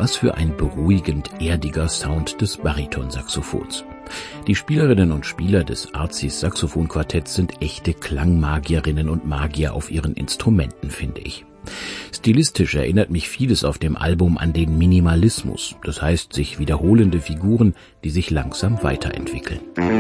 Was für ein beruhigend erdiger Sound des Baritonsaxophons. Die Spielerinnen und Spieler des Arcis Saxophonquartetts sind echte Klangmagierinnen und Magier auf ihren Instrumenten, finde ich. Stilistisch erinnert mich vieles auf dem Album an den Minimalismus, das heißt sich wiederholende Figuren, die sich langsam weiterentwickeln.